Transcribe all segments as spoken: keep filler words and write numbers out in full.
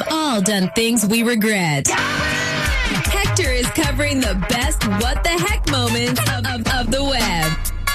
We've all done things we regret. Hector is covering the best what the heck moments of, of, of the web.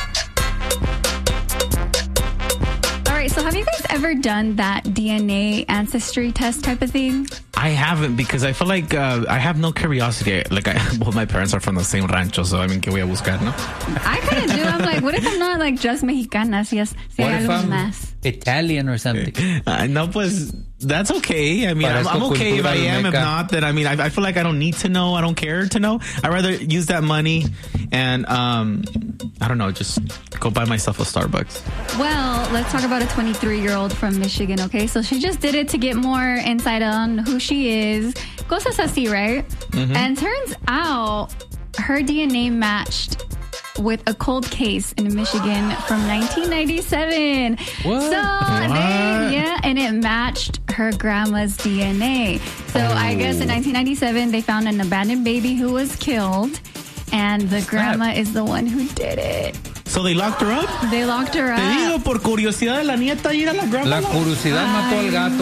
All right, so have you guys ever done that D N A ancestry test type of thing? I haven't, because I feel like uh, I have no curiosity. Like, I, both my parents are from the same rancho, so I mean, ¿qué voy a buscar, no? I kind of do. I'm like, what if I'm not like just Mexicana? Si es, si What hay if algo I'm más? Italian or something? Uh, no, pues, that's okay. I mean, I'm, I'm okay if I am. If not, then I mean, I, I feel like I don't need to know. I don't care to know. I'd rather use that money and, um, I don't know, just go buy myself a Starbucks. Well, let's talk about a twenty-three-year-old from Michigan, okay? So she just did it to get more insight on who she is. Cosas así, right? Mm-hmm. And turns out her D N A matched with a cold case in Michigan from nineteen ninety-seven. What? So, what? They, yeah, and it matched her grandma's D N A. So oh. I guess in nineteen ninety-seven, they found an abandoned baby who was killed, and the grandma is the one who did it. So they locked her up? They locked her up. Te digo, por curiosidad de la nieta ir a la grandma. La curiosidad mató al gato.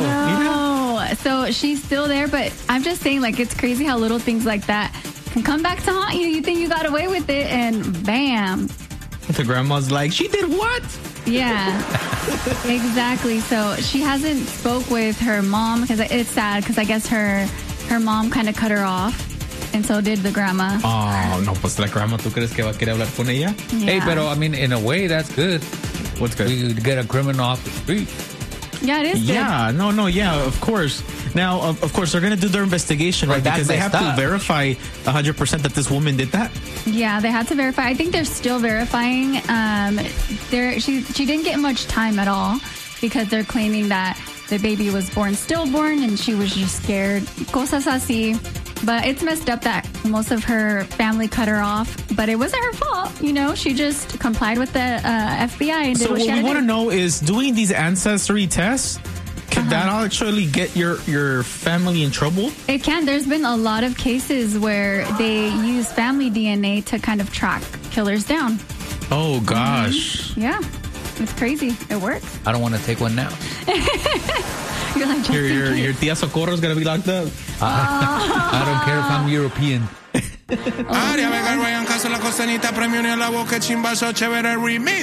No. So she's still there, but I'm just saying, like, it's crazy how little things like that can come back to haunt you. You think you got away with it, and bam. The grandma's like, she did what? Yeah, exactly. So she hasn't spoke with her mom, because it's sad, because I guess her her mom kind of cut her off. And so did the grandma. Oh, no, pues la grandma, ¿tú crees que va a querer hablar con ella? Yeah. Hey, pero, I mean, in a way, that's good. What's good? We get a criminal off the street. Yeah, it is good. Yeah, no, no, yeah, of course. Now, of, of course, they're going to do their investigation, right? Right, because they have up. to verify one hundred percent that this woman did that. Yeah, they had to verify. I think they're still verifying. Um, there, she she didn't get much time at all, because they're claiming that the baby was born stillborn and she was just scared. Cosas así. But it's messed up that most of her family cut her off. But it wasn't her fault, you know. She just complied with the uh, F B I and did so what she what had we to want to do. know is, doing these ancestry tests, can Uh-huh. that actually get your, your family in trouble? It can. There's been a lot of cases where they use family D N A to kind of track killers down. Oh, gosh. Mm-hmm. Yeah. It's crazy. It works. I don't want to take one now. You're like, just Your, in your, case. your tía Socorro's going to be locked up. I don't care if I'm European. Aria, Vega, Ryan, Caso, La Costanita, Premio, Ni a la Boca, Chimbazo, Chévere, Remix.